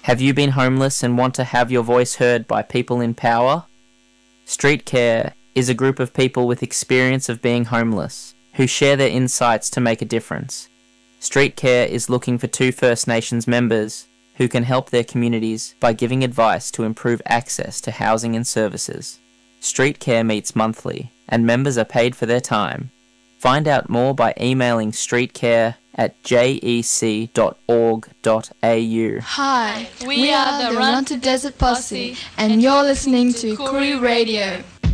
Have you been homeless and want to have your voice heard by people in power? Street Care is a group of people with experience of being homeless who share their insights to make a difference. Street Care is looking for 2 First Nations members who can help their communities by giving advice to improve access to housing and services. Street Care meets monthly and members are paid for their time. Find out more by emailing streetcare@jec.org.au. Hi, we are the Run to Desert Posse and you're listening to Koori Radio.